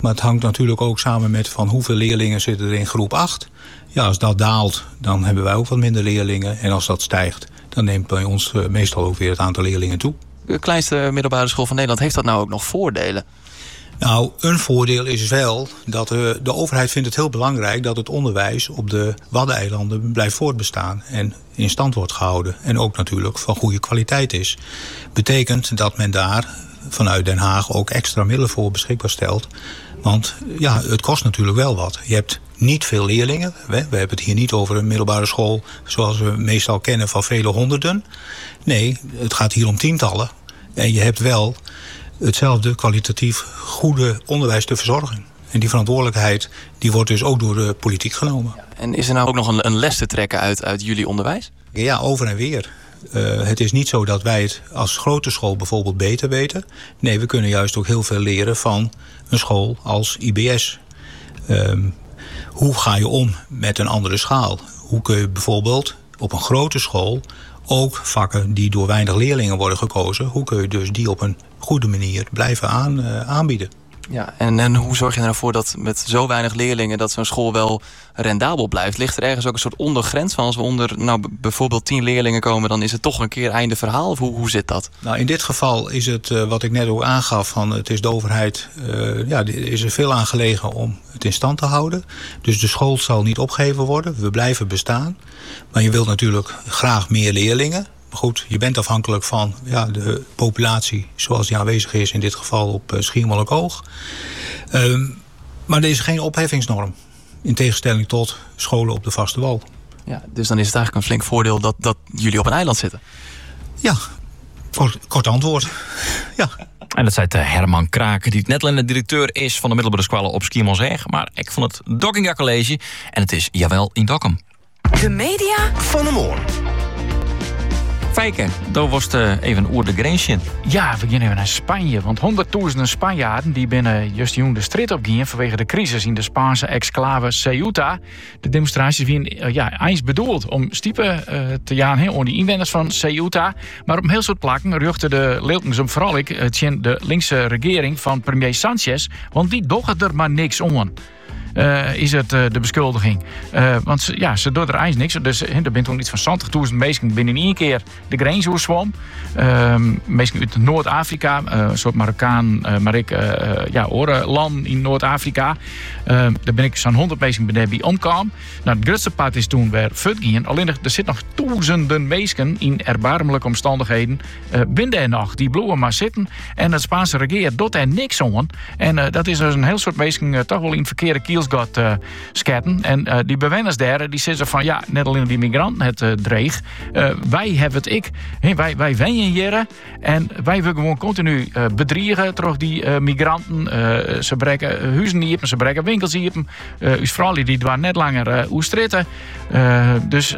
maar het hangt natuurlijk ook samen met van hoeveel leerlingen zitten er in groep 8. Ja, als dat daalt, dan hebben wij ook wat minder leerlingen. En als dat stijgt, dan neemt bij ons meestal ook weer het aantal leerlingen toe. De kleinste middelbare school van Nederland, heeft dat nou ook nog voordelen? Nou, een voordeel is wel dat de overheid vindt het heel belangrijk dat het onderwijs op de Waddeneilanden blijft voortbestaan en in stand wordt gehouden. En ook natuurlijk van goede kwaliteit is. Betekent dat men daar vanuit Den Haag ook extra middelen voor beschikbaar stelt. Want ja, het kost natuurlijk wel wat. Je hebt niet veel leerlingen. We hebben het hier niet over een middelbare school zoals we meestal kennen van vele honderden. Nee, het gaat hier om tientallen. En je hebt wel hetzelfde kwalitatief goede onderwijs te verzorgen. En die verantwoordelijkheid die wordt dus ook door de politiek genomen. En is er nou ook nog een les te trekken uit jullie onderwijs? Ja, over en weer. Het is niet zo dat wij het als grote school bijvoorbeeld beter weten. Nee, we kunnen juist ook heel veel leren van een school als IBS. Hoe ga je om met een andere schaal? Hoe kun je bijvoorbeeld op een grote school ook vakken die door weinig leerlingen worden gekozen, hoe kun je dus die op een goede manier blijven aanbieden? Ja, en hoe zorg je ervoor dat met zo weinig leerlingen dat zo'n school wel rendabel blijft? Ligt er ergens ook een soort ondergrens van als we onder bijvoorbeeld 10 leerlingen komen, dan is het toch een keer einde verhaal? Of hoe zit dat? Nou, in dit geval is het wat ik net ook aangaf, van het is de overheid, is er veel aan gelegen om het in stand te houden. Dus de school zal niet opgegeven worden, we blijven bestaan. Maar je wilt natuurlijk graag meer leerlingen. Goed, je bent afhankelijk van de populatie zoals die aanwezig is, in dit geval op Schiermonnikoog. Maar er is geen opheffingsnorm. In tegenstelling tot scholen op de vaste wal. Ja, dus dan is het eigenlijk een flink voordeel dat jullie op een eiland zitten. Ja, kort antwoord. Ja. En dat zei Herman Kraken, die Nederlandse directeur is van de middelbare school op Schiermonnikoog. Maar ik vond het Dokkinga College en het is jawel in Dokkum. De media van de morgen. Fijke, daar was het even oer de grensje. Ja, we gaan even naar Spanje. Want honderdduizenden Spanjaarden die binnen just jong de strijd opgingen vanwege de crisis in de Spaanse exclave Ceuta. De demonstraties waren eens bedoeld om stiepen te gaan onder die inwoners van Ceuta. Maar op een heel soort plakken ruchten de Leeltens om vrolijk de linkse regering van premier Sanchez. Want die docht er maar niks om. Is het de beschuldiging. Want ze doet er eigenlijk niks. Dus er bent toen iets van 70.000 mensen binnen één keer de grens oorzwom. Mensen uit Noord-Afrika, een soort Marokkaan, maar ik land in Noord-Afrika. Daar ben ik zo'n 100 mensen bij omkwam. Nou, het grootste pad is toen weer Futgien. Alleen er zitten nog duizenden mensen in erbarmelijke omstandigheden. Binnen er nog, die bloeien maar zitten. En het Spaanse regering doet er niks aan. En dat is dus een heel soort mensen toch wel in het verkeerde kiels gaat schatten. En die bewoners daar, die zeggen van net alleen die migranten het dreig. Wij hebben het wij wennen hier en wij willen gewoon continu bedriegen door die migranten. Ze breken huizen niet, ze breken winkels niet. Uw vrouwen die doen net langer oestritten. Dus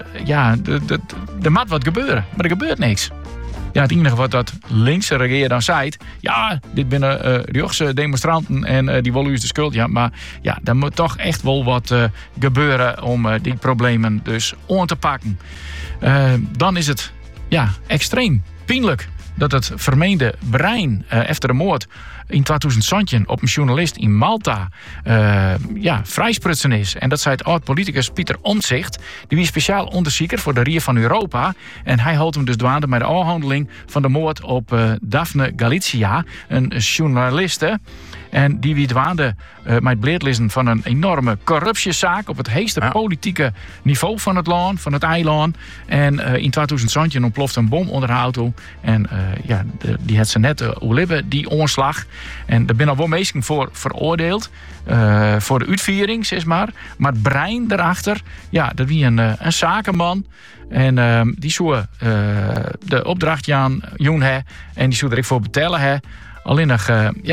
er moet wat gebeuren, maar er gebeurt niks. Ja, het enige wat dat linkse regering dan zei, dit binnen rechtse demonstranten en die willen u de schuld. Ja, maar er moet toch echt wel wat gebeuren om die problemen dus aan te pakken. Dan is het extreem pijnlijk dat het vermeende brein efter de moord in 2017 op een journalist in Malta vrijsprutsen is. En dat zei het oud-politicus Pieter Omtzigt. Die was speciaal onderzoeker voor de Rie van Europa. En hij houdt hem dus dwaande met de afhandeling van de moord op Daphne Galizia, een journaliste. En die wie dwaande met bleertlezen van een enorme corruptiezaak op het hoogste politieke niveau van het land, van het eiland. En in 2017 ontplofte een bom onder de auto. En die had ze net overleven, die onslag. En er zijn al wel mensen voor veroordeeld. Voor de uitviering, zeg maar. Maar het brein daarachter, dat wie een zakenman. En die zou de opdracht aan Joen hè. En die zou er ik voor betalen hè. Alleen nog,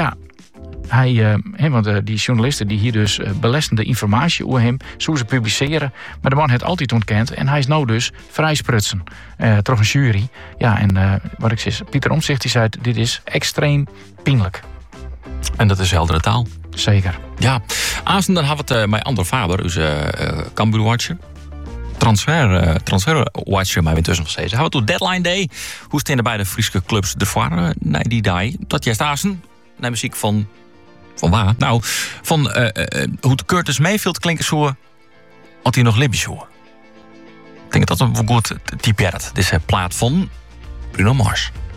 want die journalisten die hier dus belastende informatie over hem, zo ze publiceren. Maar de man heeft altijd ontkend en hij is nou dus vrijsprutsen. Toch een jury. Ja, en wat ik zeg, Pieter Omtzigt die zei, dit is extreem pijnlijk. En dat is heldere taal. Zeker. Ja. Aanstaan dan hebben we het met Ander Faber, onze Cambuur-watcher. Transferwatcher, maar intussen nog steeds. Hebben we toen Deadline Day. Hoe staan er bij de Friese clubs ervoor? Nee, die dag. Dat jij staan. Naar muziek van Van waar? Nou, van hoe Curtis Mayfield klinkt zo... had hij nog Libby hoor. Ik denk dat dat een goed typeert. Dit is een plaat van Bruno Mars.